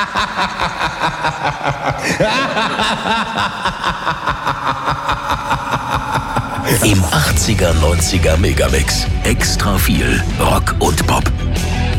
Im 80er, 90er Megamix. Extra viel Rock und Pop.